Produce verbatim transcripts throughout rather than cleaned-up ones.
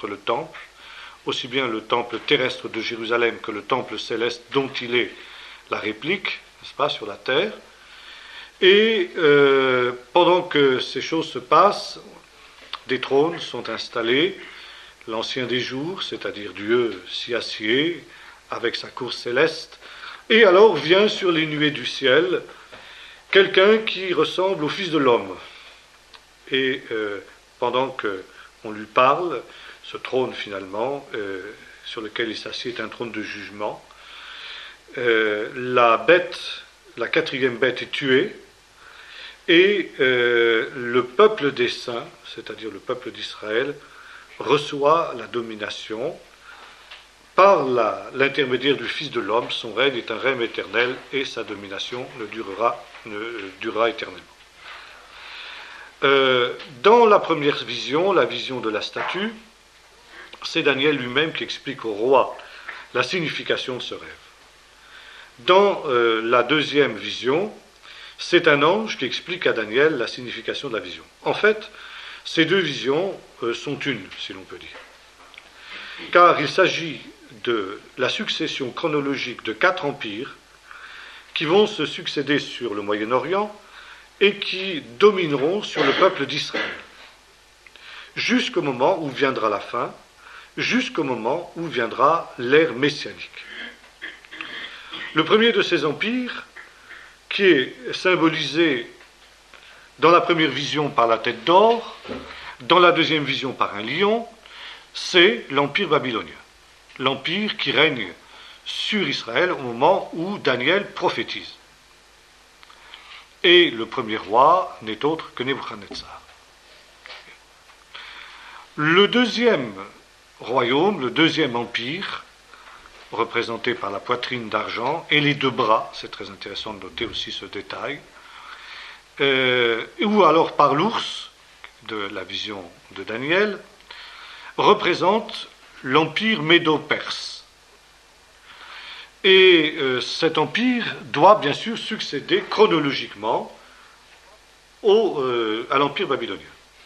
contre le temple, aussi bien le temple terrestre de Jérusalem que le temple céleste dont il est la réplique, n'est-ce pas, sur la terre. Et euh, pendant que ces choses se passent, des trônes sont installés, l'ancien des jours, c'est-à-dire Dieu, s'y assied avec sa cour céleste, et alors vient sur les nuées du ciel quelqu'un qui ressemble au Fils de l'homme. Et euh, pendant qu'on lui parle, ce trône finalement, euh, sur lequel il s'assied, est un trône de jugement. Euh, la bête, la quatrième bête est tuée, et euh, le peuple des saints, c'est-à-dire le peuple d'Israël, reçoit la domination par la, l'intermédiaire du Fils de l'homme. Son règne est un règne éternel, et sa domination ne durera, ne durera éternellement. Euh, dans la première vision, la vision de la statue, c'est Daniel lui-même qui explique au roi la signification de ce rêve. Dans euh, la deuxième vision, c'est un ange qui explique à Daniel la signification de la vision. En fait, ces deux visions euh, sont une, si l'on peut dire. Car il s'agit de la succession chronologique de quatre empires qui vont se succéder sur le Moyen-Orient et qui domineront sur le peuple d'Israël, jusqu'au moment où viendra la fin, jusqu'au moment où viendra l'ère messianique. Le premier de ces empires, qui est symbolisé dans la première vision par la tête d'or, dans la deuxième vision par un lion, c'est l'empire babylonien, l'empire qui règne sur Israël au moment où Daniel prophétise. Et le premier roi n'est autre que Nebuchadnezzar. Le deuxième royaume, le deuxième empire, représenté par la poitrine d'argent et les deux bras, c'est très intéressant de noter aussi ce détail, euh, ou alors par l'ours, de la vision de Daniel, représente l'empire médo-perse. Et euh, cet empire doit bien sûr succéder chronologiquement au, euh, à l'empire babylonien.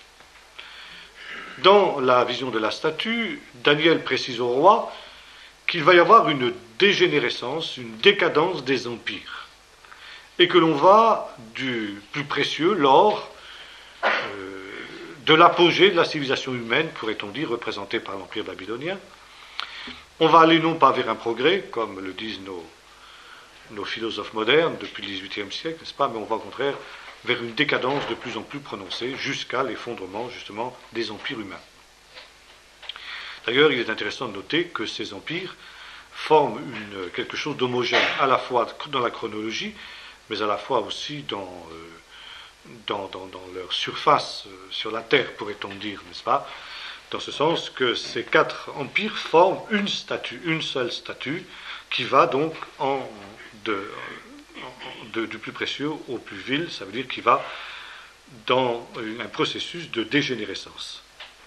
Dans la vision de la statue, Daniel précise au roi qu'il va y avoir une dégénérescence, une décadence des empires, et que l'on va du plus précieux, l'or, euh, de l'apogée de la civilisation humaine, pourrait-on dire, représentée par l'empire babylonien. On va aller non pas vers un progrès, comme le disent nos, nos philosophes modernes depuis le dix-huitième siècle, n'est-ce pas, mais on va au contraire vers une décadence de plus en plus prononcée, jusqu'à l'effondrement, justement, des empires humains. D'ailleurs, il est intéressant de noter que ces empires forment une, quelque chose d'homogène, à la fois dans la chronologie, mais à la fois aussi dans, euh, dans, dans, dans leur surface euh, sur la Terre, pourrait-on dire, n'est-ce pas? Dans ce sens que ces quatre empires forment une statue, une seule statue, qui va donc en, de, en, de, du plus précieux au plus vil, ça veut dire qu'il va dans un processus de dégénérescence.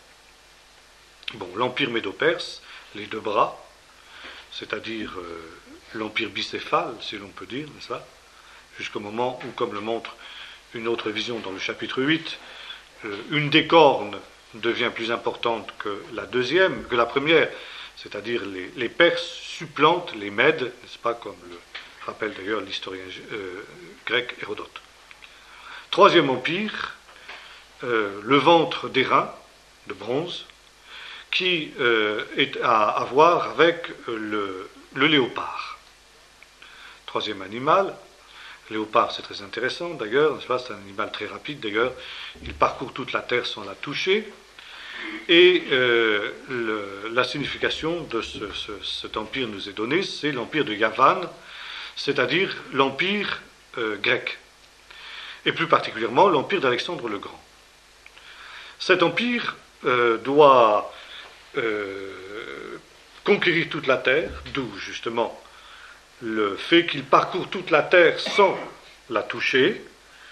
Bon, l'empire médo-perse, les deux bras, c'est-à-dire euh, l'empire bicéphale, si l'on peut dire, n'est-ce pas, jusqu'au moment où, comme le montre une autre vision dans le chapitre huit, euh, une des cornes devient plus importante que la deuxième, que la première, c'est-à-dire les, les Perses supplantent les Mèdes, n'est-ce pas, comme le rappelle d'ailleurs l'historien euh, grec Hérodote. Troisième empire, euh, le ventre d'airain, de bronze, qui euh, est à, à voir avec le, le léopard. Troisième animal, léopard, c'est très intéressant d'ailleurs, n'est-ce pas, c'est un animal très rapide d'ailleurs, il parcourt toute la terre sans la toucher, et euh, le, la signification de ce, ce, cet empire nous est donnée, c'est l'empire de Yavan, c'est-à-dire l'empire euh, grec, et plus particulièrement l'empire d'Alexandre le Grand. Cet empire euh, doit euh, conquérir toute la terre, d'où justement le fait qu'il parcourt toute la terre sans la toucher.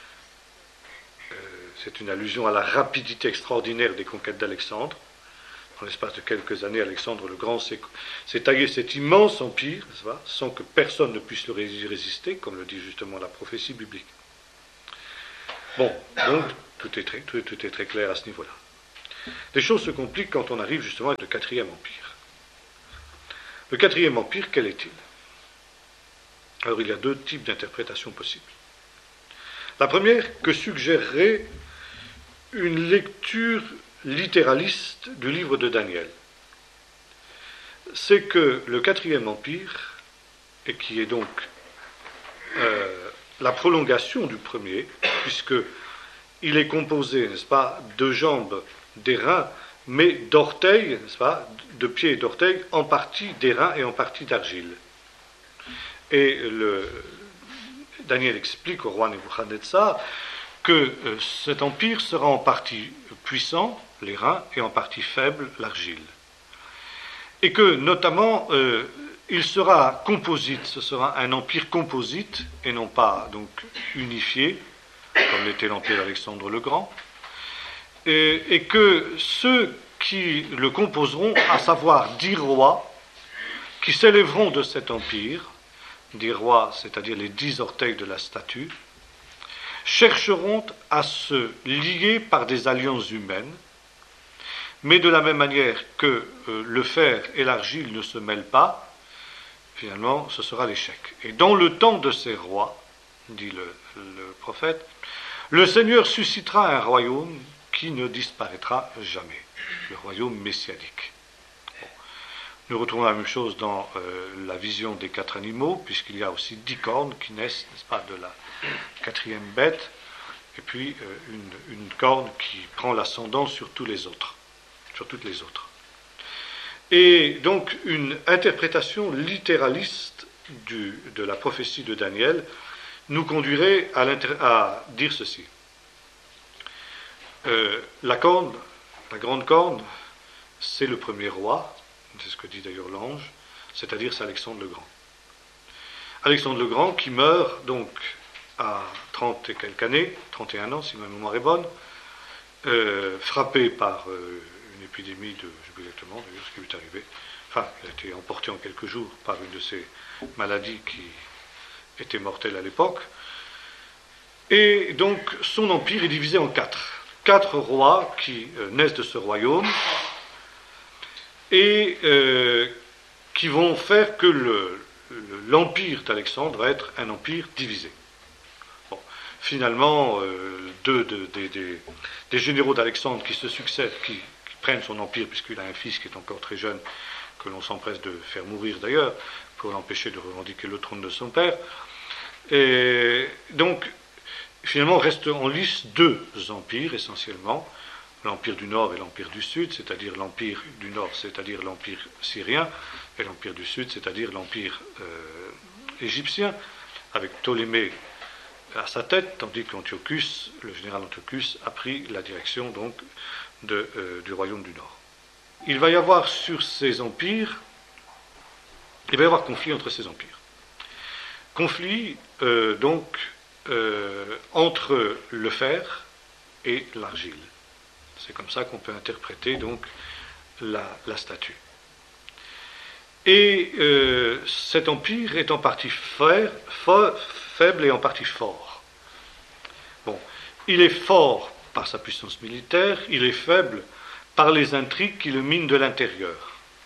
Euh, c'est une allusion à la rapidité extraordinaire des conquêtes d'Alexandre. En l'espace de quelques années, Alexandre le Grand s'est, s'est taillé cet immense empire, sans que personne ne puisse le résister, comme le dit justement la prophétie biblique. Bon, donc tout est très, tout, tout est très clair à ce niveau-là. les choses se compliquent quand on arrive justement avec le quatrième empire. Le quatrième empire, quel est-il? Alors il y a deux types d'interprétations possibles. La première, que suggérerait une lecture littéraliste du livre de Daniel, c'est que le quatrième empire, et qui est donc euh, la prolongation du premier, puisqu'il est composé, n'est-ce pas, de jambes, des reins, mais d'orteils, n'est-ce pas, de pieds et d'orteils, en partie d'airain et en partie d'argile. Et le, Daniel explique au roi Nebuchadnezzar que euh, cet empire sera en partie puissant, les reins, et en partie faible, l'argile. Et que, notamment, euh, il sera composite, ce sera un empire composite, et non pas donc unifié, comme l'était l'empire d'Alexandre le Grand, et, et que ceux qui le composeront, à savoir dix rois, qui s'élèveront de cet empire, dix rois, c'est-à-dire les dix orteils de la statue, chercheront à se lier par des alliances humaines, mais de la même manière que euh, le fer et l'argile ne se mêlent pas, finalement, ce sera l'échec. Et dans le temps de ces rois, dit le, le prophète, le Seigneur suscitera un royaume qui ne disparaîtra jamais, le royaume messianique. Bon. Nous retrouvons la même chose dans euh, la vision des quatre animaux, puisqu'il y a aussi dix cornes qui naissent, n'est-ce pas, de la quatrième bête, et puis euh, une, une corne qui prend l'ascendant sur tous les autres, sur toutes les autres. Et donc une interprétation littéraliste du, de la prophétie de Daniel nous conduirait à, à dire ceci. Euh, la corne, la grande corne, c'est le premier roi, c'est ce que dit d'ailleurs l'ange, c'est-à-dire c'est Alexandre le Grand. Alexandre le Grand qui meurt donc à trente et quelques années, trente et un ans si ma mémoire est bonne, euh, frappé par euh, une épidémie de, je ne sais plus exactement d'ailleurs ce qui lui est arrivé, enfin il a été emporté en quelques jours par une de ces maladies qui était mortelle à l'époque, et donc son empire est divisé en quatre. Quatre rois qui euh, naissent de ce royaume et euh, qui vont faire que le, le, l'empire d'Alexandre va être un empire divisé. Bon, finalement, euh, deux de, de, de, de, des généraux d'Alexandre qui se succèdent, qui, qui prennent son empire, puisqu'il a un fils qui est encore très jeune, que l'on s'empresse de faire mourir d'ailleurs, pour l'empêcher de revendiquer le trône de son père. Et donc, finalement, restent en lice deux empires, essentiellement, l'empire du Nord et l'empire du Sud, c'est-à-dire l'empire du Nord, c'est-à-dire l'empire syrien, et l'empire du Sud, c'est-à-dire l'empire euh, égyptien, avec Ptolémée à sa tête, tandis qu'Antiochus, le général Antiochus, a pris la direction donc de, euh, du royaume du Nord. Il va y avoir sur ces empires, il va y avoir conflit entre ces empires. Conflit, euh, donc, Euh, entre le fer et l'argile. C'est comme ça qu'on peut interpréter donc la, la statue. Et euh, cet empire est en partie fer, fa, faible et en partie fort. Bon, il est fort par sa puissance militaire, il est faible par les intrigues qui le minent de l'intérieur.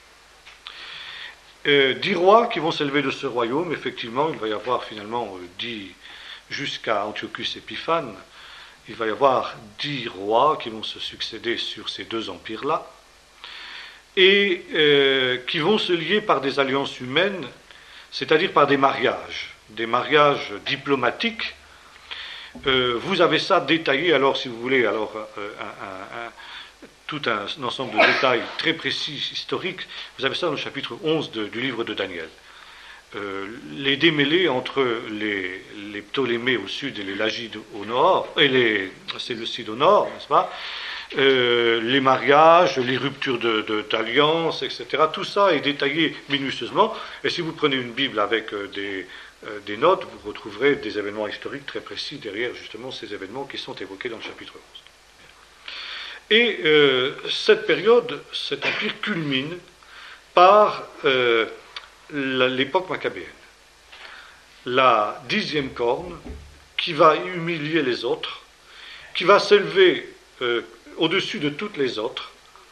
Euh, dix rois qui vont s'élever de ce royaume, effectivement, il va y avoir finalement euh, dix jusqu'à Antiochus Épiphane, il va y avoir dix rois qui vont se succéder sur ces deux empires-là, et euh, qui vont se lier par des alliances humaines, c'est-à-dire par des mariages, des mariages diplomatiques. Euh, vous avez ça détaillé, alors si vous voulez, alors euh, un, un, un, tout un, un ensemble de détails très précis, historiques, vous avez ça dans le chapitre onze de, du livre de Daniel. Euh, les démêlés entre les, les Ptolémées au sud et les Lagides au nord, et les Séleucides au nord, n'est-ce pas, euh, les mariages, les ruptures de, de, d'alliances, et cetera. Tout ça est détaillé minutieusement, et si vous prenez une Bible avec euh, des, euh, des notes, vous retrouverez des événements historiques très précis derrière justement ces événements qui sont évoqués dans le chapitre onze. Et euh, cette période, cet empire culmine par euh, l'époque maccabéenne. La dixième corne qui va humilier les autres, qui va s'élever euh, au-dessus de toutes les autres,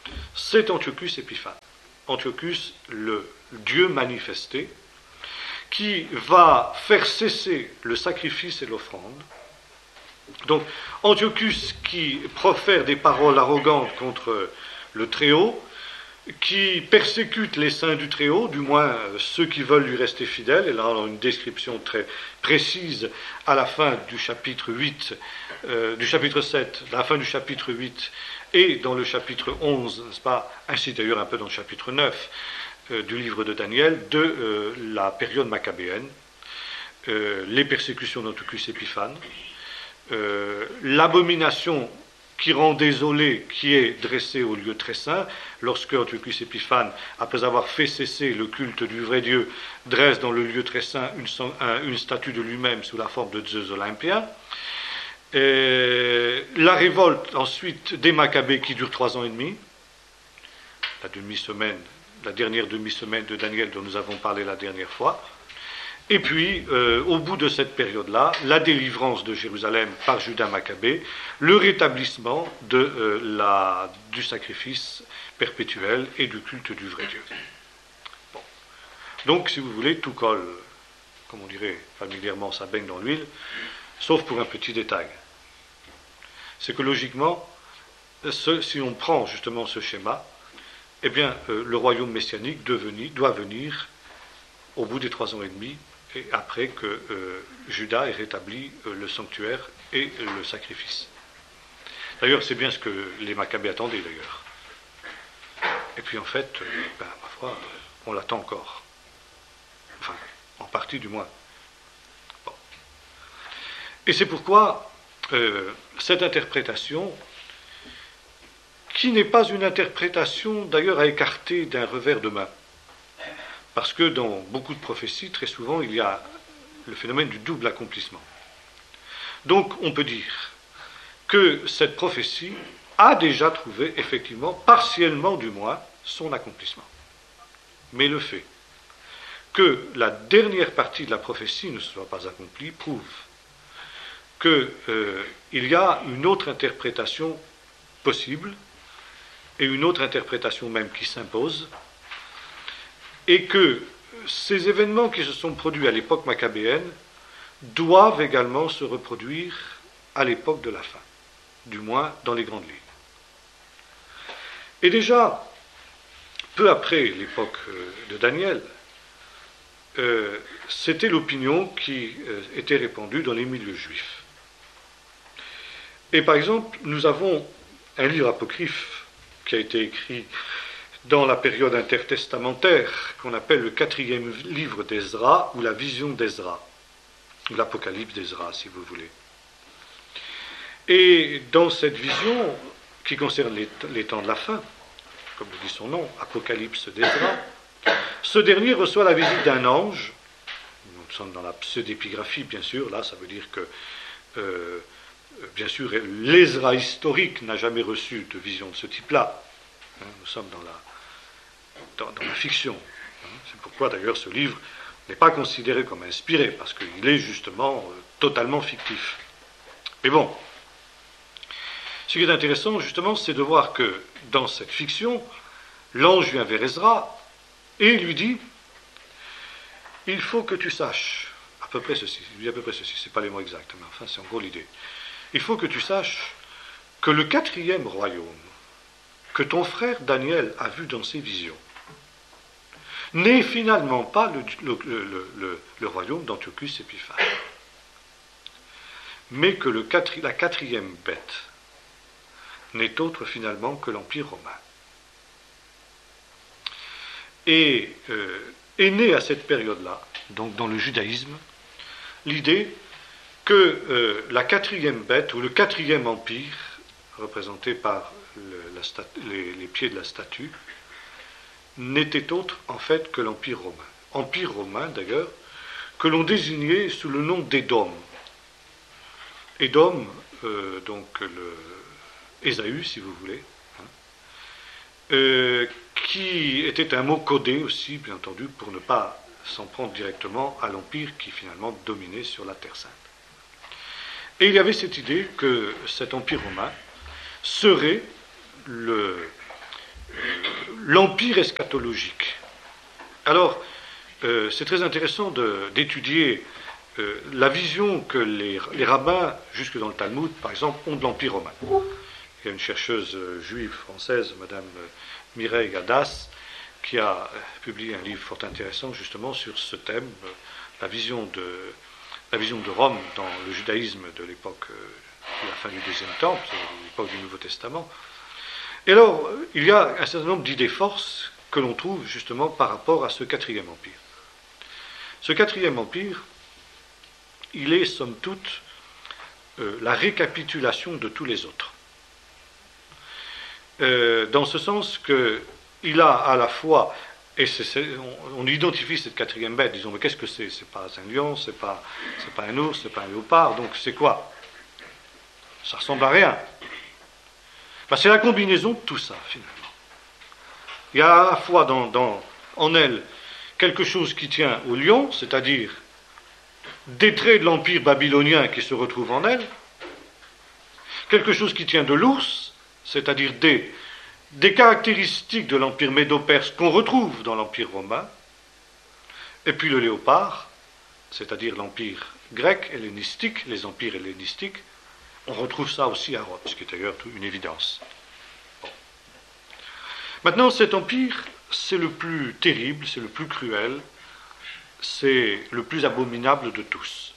c'est Antiochus Épiphane. Antiochus, le Dieu manifesté, qui va faire cesser le sacrifice et l'offrande. Donc, Antiochus qui profère des paroles arrogantes contre le Très-Haut, qui persécute les saints du Très-Haut, du moins ceux qui veulent lui rester fidèles, et là on a une description très précise à la fin du chapitre huit, euh, du chapitre sept, à la fin du chapitre huit, et dans le chapitre onze, n'est-ce pas, ainsi d'ailleurs un peu dans le chapitre neuf euh, du livre de Daniel, de euh, la période maccabéenne, euh, les persécutions d'Antiochus Épiphane, euh, l'abomination qui rend désolé, qui est dressé au lieu très saint, lorsque Antiochus Épiphane, après avoir fait cesser le culte du vrai Dieu, dresse dans le lieu très saint une, une statue de lui-même sous la forme de Zeus olympien. Et la révolte ensuite des Maccabées qui dure trois ans et demi, la demi-semaine, la dernière demi-semaine de Daniel dont nous avons parlé la dernière fois. Et puis, euh, au bout de cette période-là, la délivrance de Jérusalem par Judas Maccabée, le rétablissement de, euh, la, du sacrifice perpétuel et du culte du vrai Dieu. Bon. Donc, si vous voulez, tout colle, comme on dirait familièrement, ça baigne dans l'huile, sauf pour un petit détail. C'est que logiquement, ce, si on prend justement ce schéma, eh bien, euh, le royaume messianique devenir, doit venir au bout des trois ans et demi, et après que euh, Judas ait rétabli euh, le sanctuaire et euh, le sacrifice. D'ailleurs, c'est bien ce que les Maccabées attendaient, d'ailleurs. Et puis, en fait, euh, ben, ma foi, on l'attend encore. Enfin, en partie, du moins. Bon. Et c'est pourquoi euh, cette interprétation, qui n'est pas une interprétation, d'ailleurs, à écarter d'un revers de main, parce que dans beaucoup de prophéties, très souvent, il y a le phénomène du double accomplissement. Donc, on peut dire que cette prophétie a déjà trouvé, effectivement, partiellement du moins, son accomplissement. Mais le fait que la dernière partie de la prophétie ne soit pas accomplie prouve qu'il euh, y a une autre interprétation possible, et une autre interprétation même qui s'impose, et que ces événements qui se sont produits à l'époque maccabéenne doivent également se reproduire à l'époque de la fin, du moins dans les grandes lignes. Et déjà, peu après l'époque de Daniel, euh, c'était l'opinion qui euh, était répandue dans les milieux juifs. Et par exemple, nous avons un livre apocryphe qui a été écrit dans la période intertestamentaire, qu'on appelle le quatrième livre d'Ezra, ou la vision d'Ezra, ou l'Apocalypse d'Ezra, si vous voulez. Et dans cette vision, qui concerne les, les temps de la fin, comme le dit son nom, Apocalypse d'Ezra, ce dernier reçoit la visite d'un ange. Nous sommes dans la pseudépigraphie, bien sûr, là, ça veut dire que, euh, bien sûr, l'Ezra historique n'a jamais reçu de vision de ce type-là. Nous sommes dans la Dans, dans la fiction. C'est pourquoi d'ailleurs ce livre n'est pas considéré comme inspiré, parce qu'il est justement euh, totalement fictif. Mais bon, ce qui est intéressant justement, c'est de voir que dans cette fiction, l'ange vient vers Ezra et lui dit « Il faut que tu saches, à peu près ceci, il dit à peu près ceci, c'est pas les mots exacts, mais enfin c'est en gros l'idée. Il faut que tu saches que le quatrième royaume que ton frère Daniel a vu dans ses visions n'est finalement pas le, le, le, le, le royaume d'Antiochus Épiphane, mais que le quatri, la quatrième bête n'est autre finalement que l'Empire romain. Et euh, est née à cette période-là, donc dans le judaïsme, l'idée que euh, la quatrième bête, ou le quatrième empire, représenté par le, la statu, les, les pieds de la statue, n'était autre en fait que l'Empire romain. Empire romain d'ailleurs, que l'on désignait sous le nom d'Édom. Édom, euh, donc le Ésaü si vous voulez, hein, euh, qui était un mot codé aussi, bien entendu, pour ne pas s'en prendre directement à l'Empire qui finalement dominait sur la Terre Sainte. Et il y avait cette idée que cet Empire romain serait le l'empire eschatologique. Alors, euh, c'est très intéressant de, d'étudier euh, la vision que les, les rabbins, jusque dans le Talmud, par exemple, ont de l'Empire romain. Il y a une chercheuse juive française, Madame Mireille Gadas, qui a publié un livre fort intéressant justement sur ce thème, la vision de, la vision de Rome dans le judaïsme de l'époque de la fin du deuxième temple, l'époque du Nouveau Testament. Et alors, il y a un certain nombre d'idées forces que l'on trouve justement par rapport à ce quatrième empire. Ce quatrième empire, il est somme toute euh, la récapitulation de tous les autres. Euh, dans ce sens qu'il a à la fois, et c'est, c'est, on, on identifie cette quatrième bête, disons, mais qu'est-ce que c'est? C'est pas un lion, c'est pas, c'est pas un ours, c'est pas un léopard, donc c'est quoi? Ça ressemble à rien. Ben, c'est la combinaison de tout ça, finalement. Il y a à la fois dans, dans, en elle quelque chose qui tient au lion, c'est-à-dire des traits de l'empire babylonien qui se retrouvent en elle, quelque chose qui tient de l'ours, c'est-à-dire des, des caractéristiques de l'empire médo-perse qu'on retrouve dans l'empire romain, et puis le léopard, c'est-à-dire l'empire grec, hellénistique, les empires hellénistiques, on retrouve ça aussi à Rome, ce qui est d'ailleurs une évidence. Bon. Maintenant, cet empire, c'est le plus terrible, c'est le plus cruel, c'est le plus abominable de tous.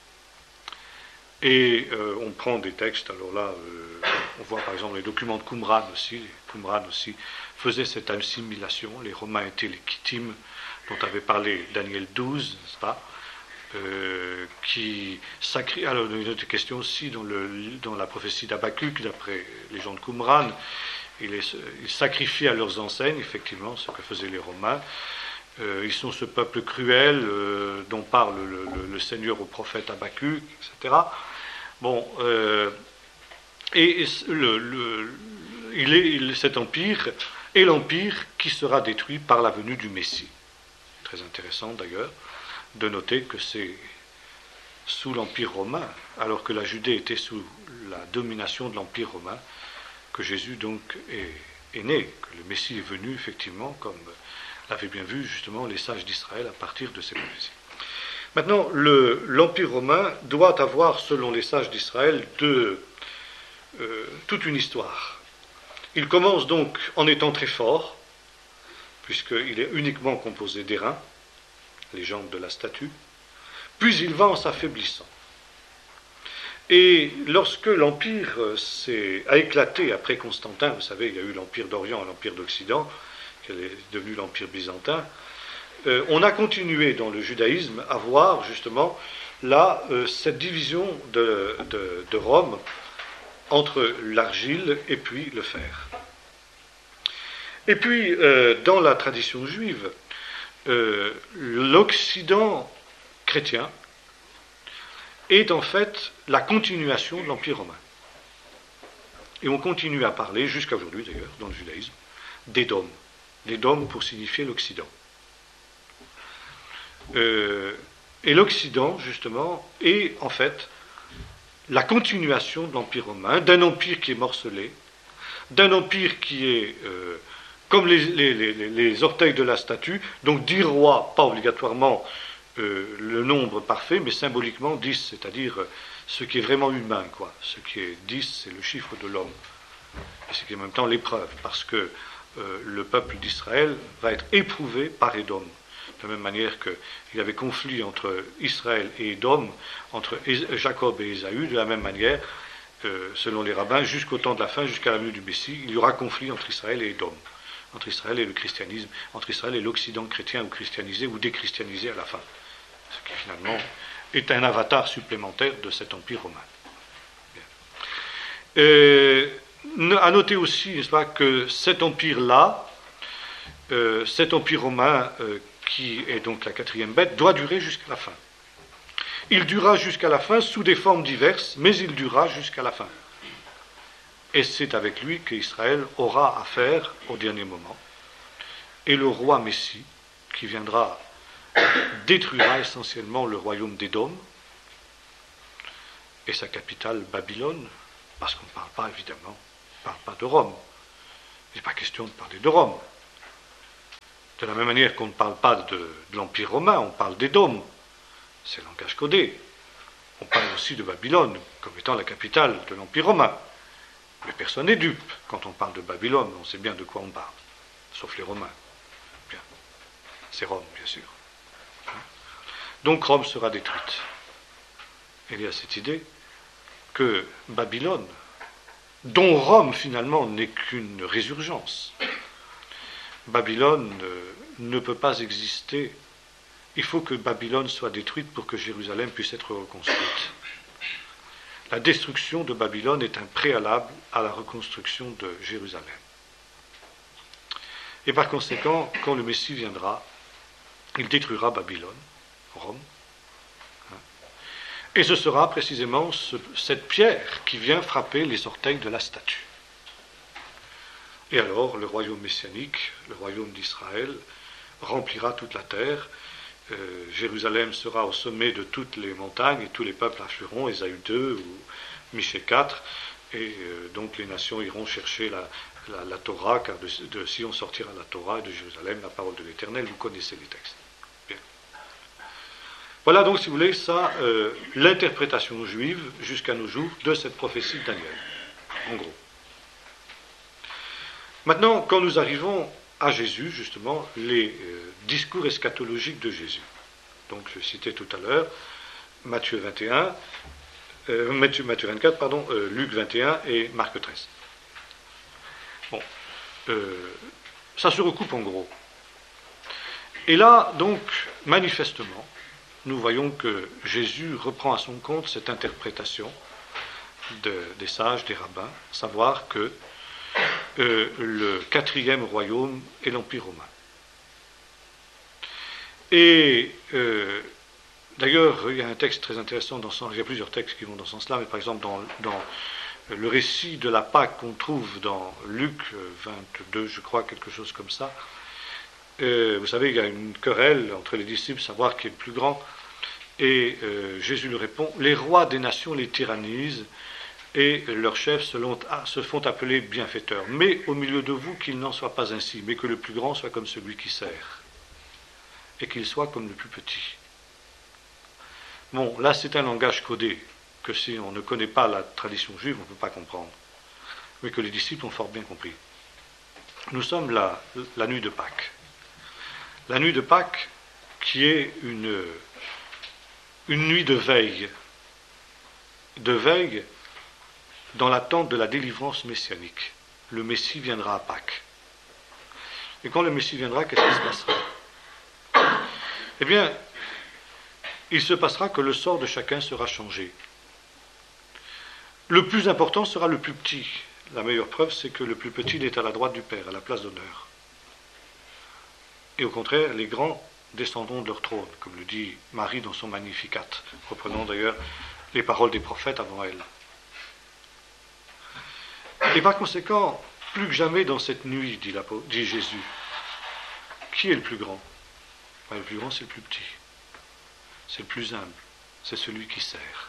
Et euh, on prend des textes, alors là, euh, on voit par exemple les documents de Qumran aussi, Qumran aussi faisait cette assimilation, les Romains étaient les Kittim, dont avait parlé Daniel douze, n'est-ce pas, euh, qui sacrifie. Alors, une autre question aussi dans, le, dans la prophétie d'Habakkuk, d'après les gens de Qumran, ils, ils sacrifient à leurs enseignes, effectivement, ce que faisaient les Romains. Euh, ils sont ce peuple cruel euh, dont parle le, le, le Seigneur au prophète Habakkuk, et cetera. Bon, euh, et, et le, le, il est, il, cet empire est l'empire qui sera détruit par la venue du Messie. Très intéressant d'ailleurs de noter que c'est sous l'Empire romain, alors que la Judée était sous la domination de l'Empire romain, que Jésus donc est, est né, que le Messie est venu effectivement, comme l'avaient bien vu justement les sages d'Israël à partir de ces prophéties. Maintenant, le, l'Empire romain doit avoir, selon les sages d'Israël, de, euh, toute une histoire. Il commence donc en étant très fort, puisqu'il est uniquement composé d'airain, les jambes de la statue, puis il va en s'affaiblissant. Et lorsque l'Empire s'est, a éclaté après Constantin, vous savez, il y a eu l'Empire d'Orient et l'Empire d'Occident, qui est devenu l'Empire byzantin, euh, on a continué dans le judaïsme à voir justement là, euh, cette division de, de, de Rome entre l'argile et puis le fer. Et puis, euh, dans la tradition juive, euh, l'Occident chrétien est en fait la continuation de l'Empire romain. Et on continue à parler, jusqu'à aujourd'hui d'ailleurs, dans le judaïsme, d'Édom. L'Édom pour signifier l'Occident. Euh, et l'Occident, justement, est en fait la continuation de l'Empire romain, d'un empire qui est morcelé, d'un empire qui est euh, comme les, les, les, les orteils de la statue, donc dix rois, pas obligatoirement euh, le nombre parfait, mais symboliquement dix, c'est-à-dire euh, ce qui est vraiment humain, quoi. Ce qui est dix, c'est le chiffre de l'homme. Et ce qui est en même temps l'épreuve, parce que euh, le peuple d'Israël va être éprouvé par Édom. De la même manière qu'il y avait conflit entre Israël et Édom, entre Jacob et Ésaü, de la même manière, euh, selon les rabbins, jusqu'au temps de la fin, jusqu'à la venue du Messie, il y aura conflit entre Israël et Édom, entre Israël et le christianisme, entre Israël et l'Occident chrétien ou christianisé ou déchristianisé à la fin. Ce qui finalement est un avatar supplémentaire de cet empire romain. Euh, à noter aussi, n'est-ce pas, que cet empire-là, euh, cet empire romain, euh, qui est donc la quatrième bête, doit durer jusqu'à la fin. Il durera jusqu'à la fin sous des formes diverses, mais il durera jusqu'à la fin. Et c'est avec lui qu'Israël aura affaire au dernier moment. Et le roi Messie, qui viendra, détruira essentiellement le royaume d'Édom et sa capitale Babylone, parce qu'on ne parle pas évidemment, on ne parle pas de Rome. Il n'est pas question de parler de Rome. De la même manière qu'on ne parle pas de, de l'Empire romain, on parle des dômes. C'est le langage codé. On parle aussi de Babylone comme étant la capitale de l'Empire romain. Mais personne n'est dupe. Quand on parle de Babylone, on sait bien de quoi on parle. Sauf les Romains. Bien. C'est Rome, bien sûr. Donc Rome sera détruite. Il y a cette idée que Babylone, dont Rome finalement n'est qu'une résurgence, Babylone euh, ne peut pas exister. Il faut que Babylone soit détruite pour que Jérusalem puisse être reconstruite. La destruction de Babylone est un préalable à la reconstruction de Jérusalem. Et par conséquent, quand le Messie viendra, il détruira Babylone, Rome, hein, et ce sera précisément ce, cette pierre qui vient frapper les orteils de la statue. Et alors, le royaume messianique, le royaume d'Israël, remplira toute la terre. Euh, Jérusalem sera au sommet de toutes les montagnes et tous les peuples afflueront, Ésaïe deux ou Michée quatre, et euh, donc les nations iront chercher la, la, la Torah, car de, de Sion sortira la Torah, et de Jérusalem la parole de l'Éternel. Vous connaissez les textes. Bien. Voilà donc, si vous voulez, ça, euh, l'interprétation juive jusqu'à nos jours de cette prophétie de Daniel, en gros. Maintenant, quand nous arrivons à Jésus, justement, les euh, discours eschatologiques de Jésus. Donc, je citais tout à l'heure Matthieu vingt et un, euh, Matthieu, Matthieu vingt-quatre, pardon, euh, Luc vingt et un et Marc treize. Bon, euh, ça se recoupe en gros. Et là, donc, manifestement, nous voyons que Jésus reprend à son compte cette interprétation de, des sages, des rabbins, savoir que Euh, le quatrième royaume est l'Empire romain. Et euh, d'ailleurs, il y a un texte très intéressant dans ce sens, il y a plusieurs textes qui vont dans ce sens-là, mais par exemple dans, dans le récit de la Pâque qu'on trouve dans Luc vingt-deux, je crois, quelque chose comme ça, euh, vous savez, il y a une querelle entre les disciples, savoir qui est le plus grand, et euh, Jésus lui répond, les rois des nations les tyrannisent, et leurs chefs se font appeler bienfaiteurs. Mais au milieu de vous, qu'il n'en soit pas ainsi, mais que le plus grand soit comme celui qui sert, et qu'il soit comme le plus petit. Bon, là c'est un langage codé, que si on ne connaît pas la tradition juive, on ne peut pas comprendre, mais que les disciples ont fort bien compris. Nous sommes la, la nuit de Pâques. La nuit de Pâques qui est une, une nuit de veille, de veille, dans l'attente de la délivrance messianique. Le Messie viendra à Pâques. Et quand le Messie viendra, qu'est-ce qui se passera? Eh bien, il se passera que le sort de chacun sera changé. Le plus important sera le plus petit. La meilleure preuve, c'est que le plus petit est à la droite du Père, à la place d'honneur. Et au contraire, les grands descendront de leur trône, comme le dit Marie dans son Magnificat, reprenant d'ailleurs les paroles des prophètes avant elle. Et par conséquent, plus que jamais dans cette nuit, dit, dit Jésus, qui est le plus grand? Ben, le plus grand, c'est le plus petit. C'est le plus humble. C'est celui qui sert.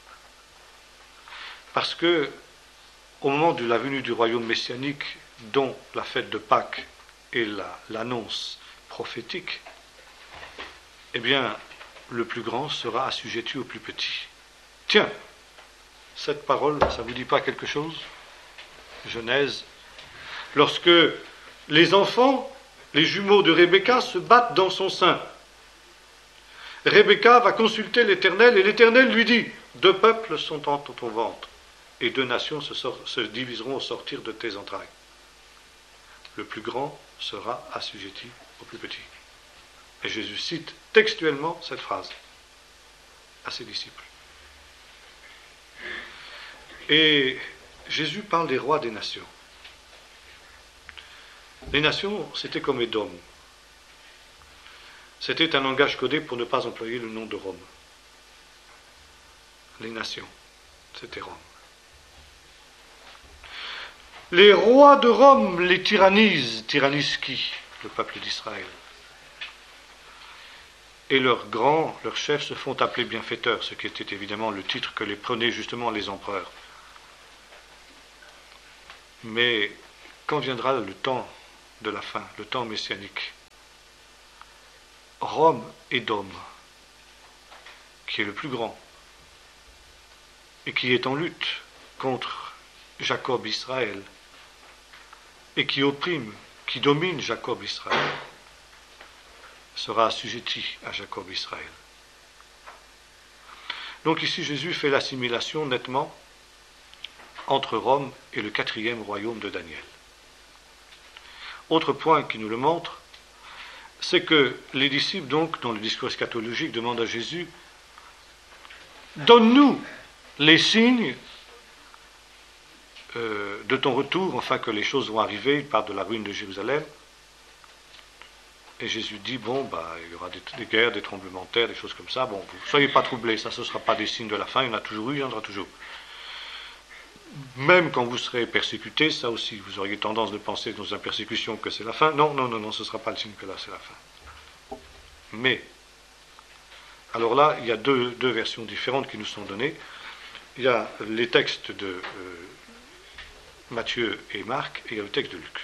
Parce que, au moment de la venue du royaume messianique, dont la fête de Pâques est la, l'annonce prophétique, eh bien, le plus grand sera assujetti au plus petit. Tiens, cette parole, ça ne vous dit pas quelque chose? Genèse, lorsque les enfants, les jumeaux de Rebecca, se battent dans son sein. Rebecca va consulter l'Éternel et l'Éternel lui dit, deux peuples sont en ton ventre et deux nations se, sort, se diviseront au sortir de tes entrailles. Le plus grand sera assujetti au plus petit. Et Jésus cite textuellement cette phrase à ses disciples. Et Jésus parle des rois des nations. Les nations, c'était comme Édom. C'était un langage codé pour ne pas employer le nom de Rome. Les nations, c'était Rome. Les rois de Rome les tyrannisent. Tyrannisent qui? Le peuple d'Israël. Et leurs grands, leurs chefs se font appeler bienfaiteurs, ce qui était évidemment le titre que les prenaient justement les empereurs. Mais quand viendra le temps de la fin, le temps messianique, Rome Édom, qui est le plus grand, et qui est en lutte contre Jacob Israël, et qui opprime, qui domine Jacob Israël, sera assujetti à Jacob Israël. Donc ici Jésus fait l'assimilation nettement entre Rome et le quatrième royaume de Daniel. Autre point qui nous le montre, c'est que les disciples, donc, dans le discours eschatologique, demandent à Jésus, donne-nous les signes euh, de ton retour, enfin que les choses vont arriver. Il parle de la ruine de Jérusalem. Et Jésus dit, bon, bah, il y aura des, des guerres, des tremblements de terre, des choses comme ça. Bon, vous ne soyez pas troublés, ça, ce ne sera pas des signes de la fin, il y en a toujours eu, il y en aura toujours. Même quand vous serez persécutés, ça aussi, vous auriez tendance de penser dans une persécution que c'est la fin. Non, non, non, non, ce ne sera pas le signe que là, c'est la fin. Mais, alors là, il y a deux, deux versions différentes qui nous sont données. Il y a les textes de euh, Matthieu et Marc, et il y a le texte de Luc.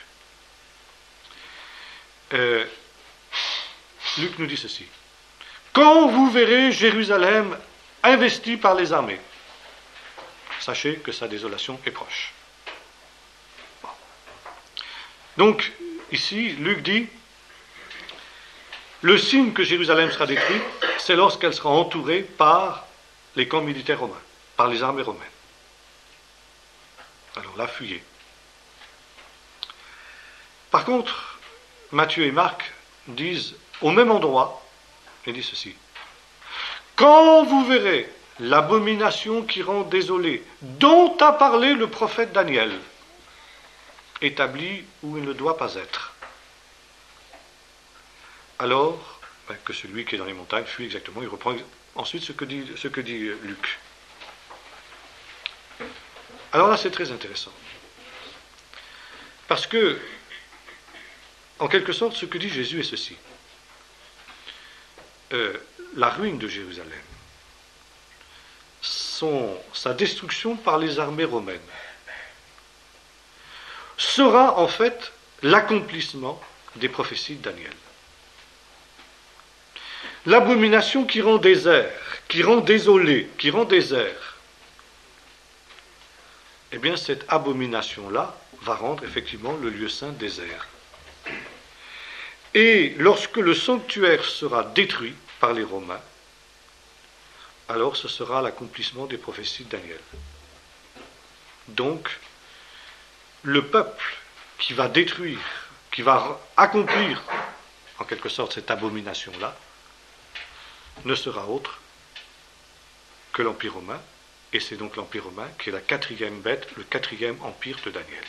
Euh, Luc nous dit ceci. Quand vous verrez Jérusalem investie par les armées, sachez que sa désolation est proche. Bon. Donc, ici, Luc dit, le signe que Jérusalem sera détruite, c'est lorsqu'elle sera entourée par les camps militaires romains, par les armées romaines. Alors là, fuyez. Par contre, Matthieu et Marc disent, au même endroit, ils disent ceci. Quand vous verrez l'abomination qui rend désolé, dont a parlé le prophète Daniel, établi où il ne doit pas être, alors ben, que celui qui est dans les montagnes fuit exactement. Il reprend ensuite ce que dit, ce que dit Luc. Alors là, c'est très intéressant. Parce que, en quelque sorte, ce que dit Jésus est ceci. Euh, la ruine de Jérusalem, son, sa destruction par les armées romaines, sera en fait l'accomplissement des prophéties de Daniel. L'abomination qui rend désert, qui rend désolé, qui rend désert, eh bien cette abomination-là va rendre effectivement le lieu saint désert. Et lorsque le sanctuaire sera détruit par les Romains, alors ce sera l'accomplissement des prophéties de Daniel. Donc, le peuple qui va détruire, qui va accomplir en quelque sorte cette abomination-là, ne sera autre que l'Empire romain, et c'est donc l'Empire romain qui est la quatrième bête, le quatrième empire de Daniel.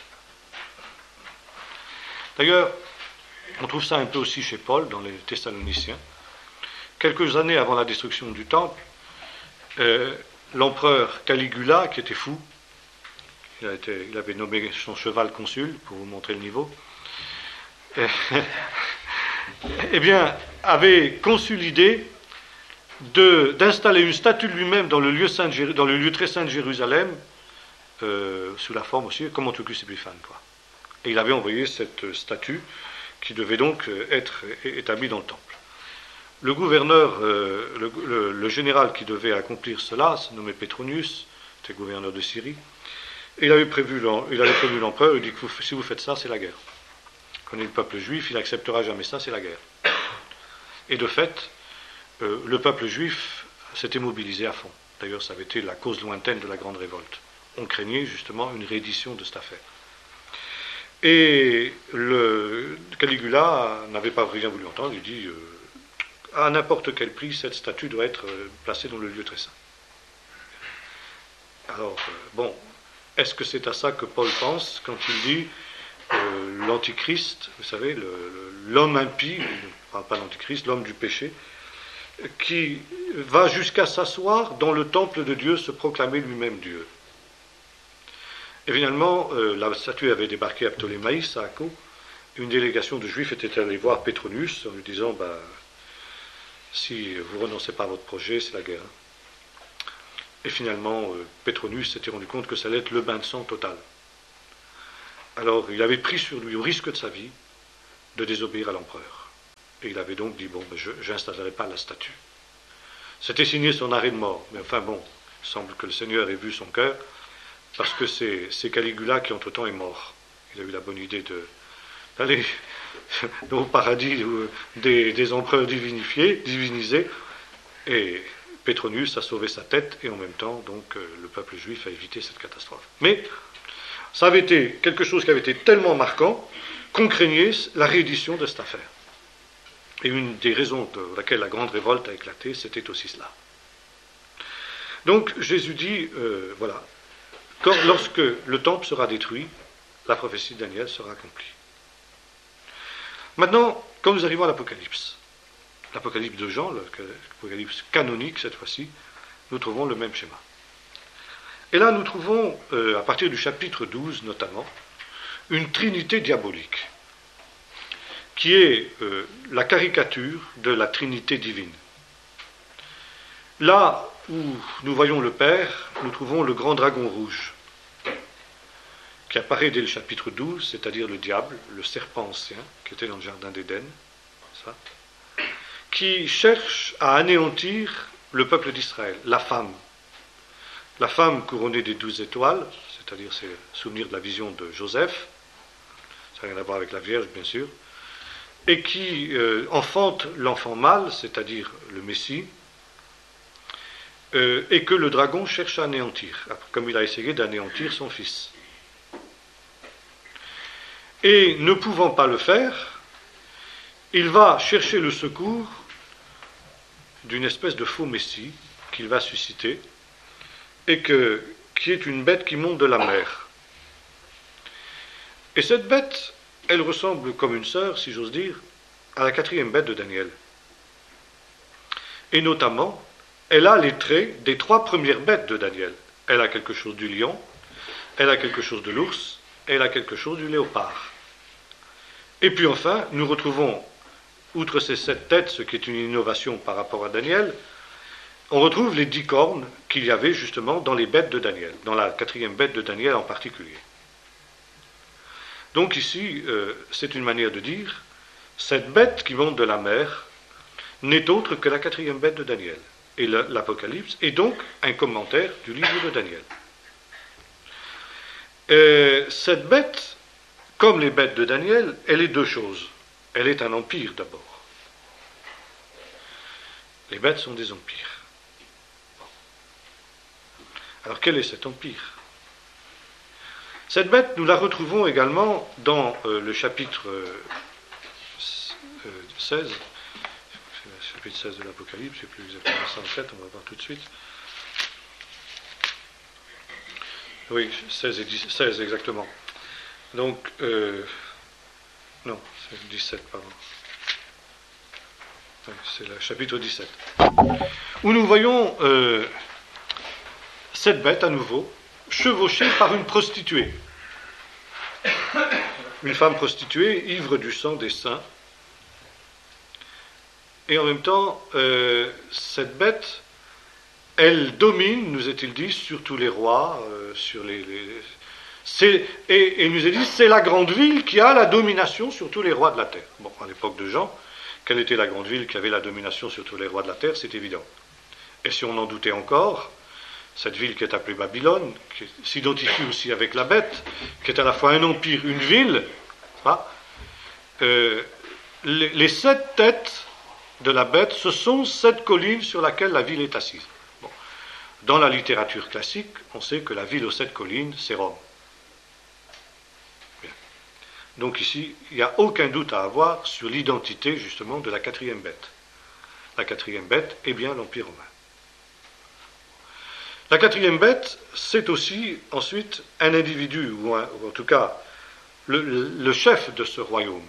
D'ailleurs, on trouve ça un peu aussi chez Paul, dans les Thessaloniciens. Quelques années avant la destruction du temple, euh, l'empereur Caligula, qui était fou, il, a été, il avait nommé son cheval consul, pour vous montrer le niveau, euh, eh bien, avait conçu l'idée de, d'installer une statue de lui-même dans le lieu, saint de, dans le lieu très saint de Jérusalem, euh, sous la forme aussi, comme Antiochus Épiphane, quoi. Et il avait envoyé cette statue qui devait donc être établie dans le temple. Le gouverneur, euh, le, le, le général qui devait accomplir cela, se nommait Pétronius, était gouverneur de Syrie, et il avait prévu, il avait prévu l'empereur, il dit que vous, si vous faites ça, c'est la guerre. Il connaît le peuple juif, il n'acceptera jamais ça, c'est la guerre. Et de fait, euh, le peuple juif s'était mobilisé à fond. D'ailleurs, ça avait été la cause lointaine de la grande révolte. On craignait justement une réédition de cette affaire. Et le Caligula n'avait pas rien voulu entendre, il dit euh, à n'importe quel prix, cette statue doit être euh, placée dans le lieu très saint. Alors, euh, bon, est-ce que c'est à ça que Paul pense quand il dit euh, l'antichrist, vous savez, le, le, l'homme impie, pas, pas l'antichrist, l'homme du péché, qui va jusqu'à s'asseoir dans le temple de Dieu, se proclamer lui-même Dieu. Et finalement, euh, la statue avait débarqué à Ptolémaïs, à Acco. Une délégation de Juifs était allée voir Pétronius en lui disant bah, si vous ne renoncez pas à votre projet, c'est la guerre. Et finalement, euh, Pétronius s'était rendu compte que ça allait être le bain de sang total. alors il avait pris sur lui, au risque de sa vie, de désobéir à l'empereur. Et il avait donc dit, bon, ben, je n'installerai pas la statue. C'était signé son arrêt de mort, mais enfin bon, il semble que le Seigneur ait vu son cœur, parce que c'est, c'est Caligula qui entre-temps est mort. Il a eu la bonne idée de, d'aller au paradis des, des empereurs divinifiés, divinisés, et Pétronius a sauvé sa tête, et en même temps, donc, le peuple juif a évité cette catastrophe. Mais ça avait été quelque chose qui avait été tellement marquant qu'on craignait la réédition de cette affaire. Et une des raisons pour laquelle la grande révolte a éclaté, c'était aussi cela. Donc Jésus dit, euh, voilà, quand, lorsque le temple sera détruit, la prophétie de Daniel sera accomplie. Maintenant, quand nous arrivons à l'Apocalypse, l'Apocalypse de Jean, l'Apocalypse canonique cette fois-ci, nous trouvons le même schéma. Et là, nous trouvons, euh, à partir du chapitre douze notamment, une trinité diabolique, qui est euh, la caricature de la trinité divine. Là où nous voyons le Père, nous trouvons le grand dragon rouge, qui apparaît dès le chapitre douze, c'est-à-dire le diable, le serpent ancien, qui était dans le jardin d'Éden, ça, qui cherche à anéantir le peuple d'Israël, la femme. La femme couronnée des douze étoiles, c'est-à-dire c'est le souvenir de la vision de Joseph, ça n'a rien à voir avec la Vierge bien sûr, et qui euh, enfante l'enfant mâle, c'est-à-dire le Messie, euh, et que le dragon cherche à anéantir, comme il a essayé d'anéantir son fils. Et ne pouvant pas le faire, il va chercher le secours d'une espèce de faux Messie qu'il va susciter, et que, qui est une bête qui monte de la mer. Et cette bête, elle ressemble comme une sœur, si j'ose dire, à la quatrième bête de Daniel. Et notamment, elle a les traits des trois premières bêtes de Daniel. Elle a quelque chose du lion, elle a quelque chose de l'ours, elle a quelque chose du léopard. Et puis enfin, nous retrouvons, outre ces sept têtes, ce qui est une innovation par rapport à Daniel, on retrouve les dix cornes qu'il y avait justement dans les bêtes de Daniel, dans la quatrième bête de Daniel en particulier. Donc ici, euh, c'est une manière de dire, cette bête qui monte de la mer n'est autre que la quatrième bête de Daniel. Et l'Apocalypse est donc un commentaire du livre de Daniel. Et cette bête, comme les bêtes de Daniel, elle est deux choses. Elle est un empire d'abord. Les bêtes sont des empires. Alors quel est cet empire? Cette bête, nous la retrouvons également dans euh, le chapitre euh, seize, le chapitre seize de l'Apocalypse, je ne sais plus exactement ça en tête, on va voir tout de suite. Oui, seize et dix, seize exactement. Donc, euh, non, c'est dix-sept, pardon. Oui, c'est le chapitre dix-sept. Où nous voyons euh, cette bête à nouveau chevauchée par une prostituée. Une femme prostituée, ivre du sang des saints. Et en même temps, euh, cette bête, elle domine, nous est-il dit, sur tous les rois, euh, sur les... les c'est, et, et nous est dit, c'est la grande ville qui a la domination sur tous les rois de la terre. Bon, à l'époque de Jean, quelle était la grande ville qui avait la domination sur tous les rois de la terre? C'est évident. Et si on en doutait encore, cette ville qui est appelée Babylone, qui s'identifie aussi avec la bête, qui est à la fois un empire, une ville, hein, euh, les, les sept têtes de la bête, ce sont sept collines sur lesquelles la ville est assise. Bon. Dans la littérature classique, on sait que la ville aux sept collines, c'est Rome. Bien. Donc ici, il n'y a aucun doute à avoir sur l'identité justement de la quatrième bête. La quatrième bête est bien l'Empire romain. La quatrième bête, c'est aussi ensuite un individu, ou, un, ou en tout cas le, le chef de ce royaume.